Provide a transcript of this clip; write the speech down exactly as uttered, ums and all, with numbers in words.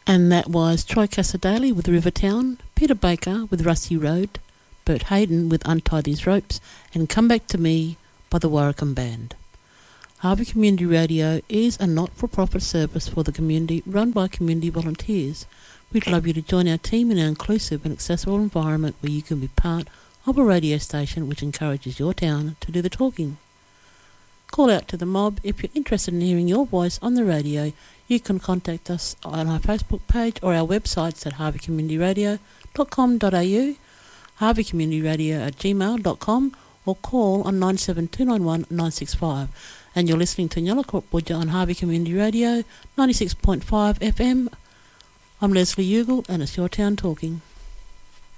And that was Troy Casadale with Rivertown, Peter Baker with Rusty Road, Bert Hayden with Untie These Ropes, and Come Back to Me by the Warracombe Band. Harvey Community Radio is a not-for-profit service for the community run by community volunteers. We'd love you to join our team in an inclusive and accessible environment where you can be part of a radio station which encourages your town to do the talking. Call out to the mob. If you're interested in hearing your voice on the radio, you can contact us on our Facebook page or our websites at harvey community radio dot com dot a u, harvey community radio at gmail dot com, or call on nine seven two nine one nine six five. And you're listening to Nyalakot Budja on Harvey Community Radio, ninety-six point five F M. I'm Leslie Ugle, and it's Your Town Talking.